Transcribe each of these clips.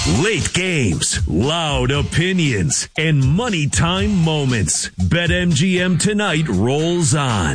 Late games, loud opinions, and money time moments. BetMGM tonight rolls on.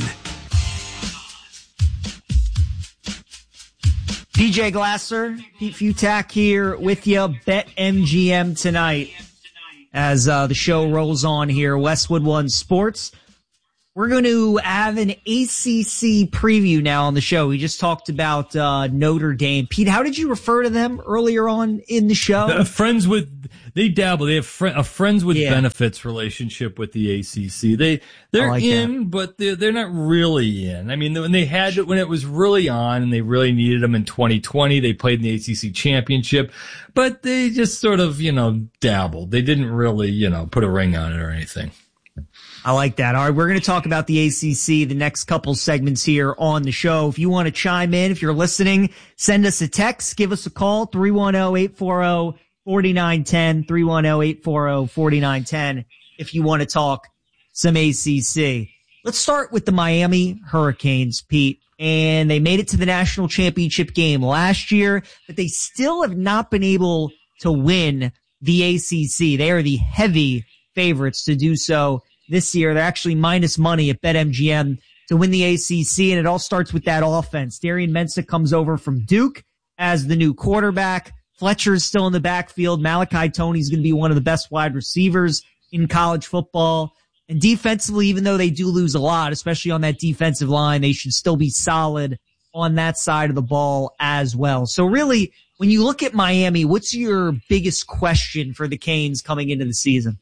PJ Glasser, Pete Futak here with you. BetMGM tonight as the show rolls on here. Westwood One Sports. We're going to have an ACC preview now on the show. We just talked about Notre Dame. Pete, how did you refer to them earlier on in the show? They dabble. They have a friends with benefits relationship with the ACC. They're like in, but they're not really in. I mean, when it was really on and they really needed them in 2020, they played in the ACC championship, but they just sort of, dabbled. They didn't really, put a ring on it or anything. I like that. All right, we're going to talk about the ACC the next couple segments here on the show. If you want to chime in, if you're listening, send us a text, give us a call, 310-840-4910, 310-840-4910 if you want to talk some ACC. Let's start with the Miami Hurricanes, Pete. And they made it to the national championship game last year, but they still have not been able to win the ACC. They are the heavy favorites to do so this year. They're actually minus money at BetMGM to win the ACC, and it all starts with that offense. Darian Mensah comes over from Duke as the new quarterback. Fletcher is still in the backfield. Malachi Toney is going to be one of the best wide receivers in college football. And defensively, even though they do lose a lot, especially on that defensive line, they should still be solid on that side of the ball as well. So really, when you look at Miami, what's your biggest question for the Canes coming into the season?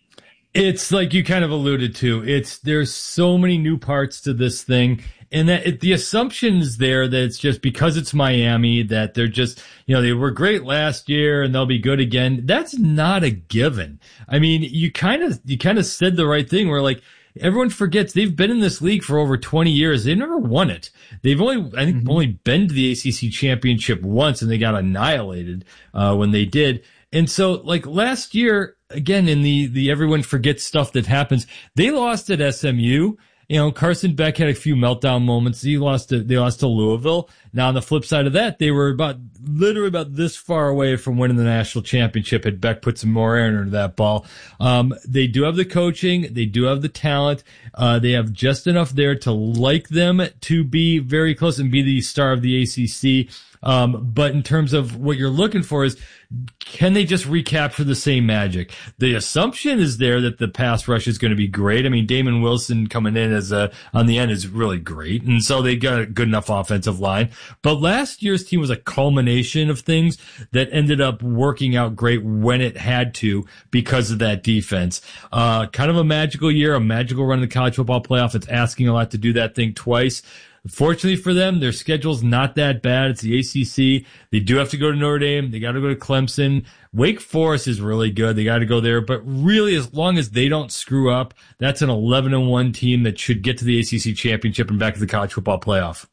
It's like you kind of alluded to. There's so many new parts to this thing, and that the assumption is there that it's just because it's Miami that they're just, they were great last year and they'll be good again. That's not a given. I mean, you kind of said the right thing where like everyone forgets they've been in this league for over 20 years. They've never won it. They've only been to the ACC championship once, and they got annihilated when they did. And so, like last year, again, in the everyone forgets stuff that happens, they lost at SMU. Carson Beck had a few meltdown moments. They lost to Louisville. Now, on the flip side of that, they were literally about this far away from winning the national championship had Beck put some more air into that ball. They do have the coaching. They do have the talent. They have just enough there to like them to be very close and be the star of the ACC. But in terms of what you're looking for is, can they just recapture the same magic? The assumption is there that the pass rush is going to be great. I mean, Damon Wilson coming in on the end is really great. And so they got a good enough offensive line. But last year's team was a culmination of things that ended up working out great when it had to because of that defense. Kind of a magical year, a magical run in the college football playoff. It's asking a lot to do that thing twice. Fortunately for them, their schedule's not that bad. It's the ACC. They do have to go to Notre Dame. They got to go to Clemson. Wake Forest is really good. They got to go there. But really, as long as they don't screw up, that's an 11-1 team that should get to the ACC championship and back to the college football playoff.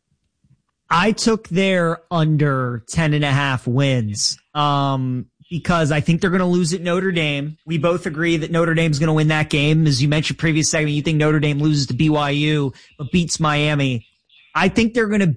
I took their under 10.5 wins because I think they're going to lose at Notre Dame. We both agree that Notre Dame's going to win that game. As you mentioned previous segment, you think Notre Dame loses to BYU but beats Miami. I think they're going to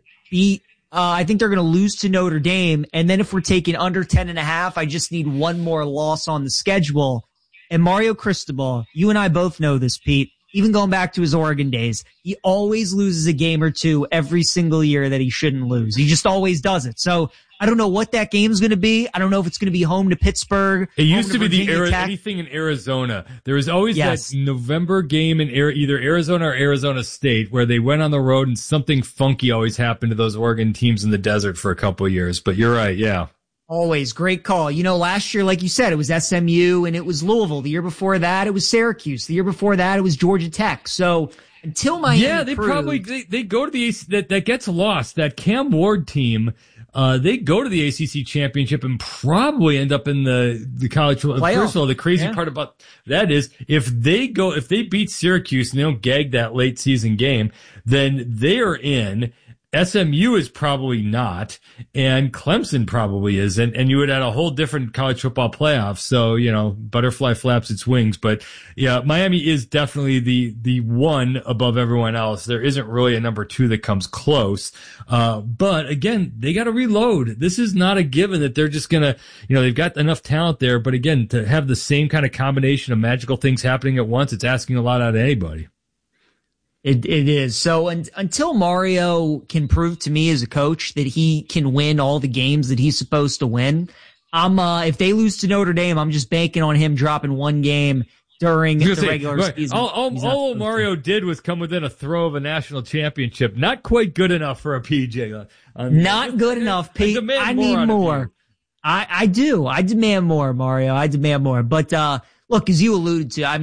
lose to Notre Dame. And then if we're taking under 10.5, I just need one more loss on the schedule. And Mario Cristobal, you and I both know this, Pete, even going back to his Oregon days, he always loses a game or two every single year that he shouldn't lose. He just always does it. So I don't know what that game's going to be. I don't know if it's going to be home to Pittsburgh. It used to be anything in Arizona. There was always that November game in either Arizona or Arizona State where they went on the road and something funky always happened to those Oregon teams in the desert for a couple of years. But you're right, yeah. Always. Great call. Last year, like you said, it was SMU and it was Louisville. The year before that, it was Syracuse. The year before that, it was Georgia Tech. So until Miami they go to the that gets lost. That Cam Ward team, they go to the ACC championship and probably end up in the college playoff. First of all, the crazy part about that is if they beat Syracuse and they don't gag that late season game, then they are in. SMU is probably not, and Clemson probably isn't, and you would add a whole different college football playoff. So, butterfly flaps its wings. But yeah, Miami is definitely the one above everyone else. There isn't really a number 2 that comes close. But again, they got to reload. This is not a given that they're just gonna, they've got enough talent there. But again, to have the same kind of combination of magical things happening at once, it's asking a lot out of anybody. It is. So until Mario can prove to me as a coach that he can win all the games that he's supposed to win, if they lose to Notre Dame, I'm just banking on him dropping one game during the regular season. All Mario did was come within a throw of a national championship. Not quite good enough for a PJ. Not good enough, Pete. I need more. I do. I demand more, Mario. I demand more. But look, as you alluded to,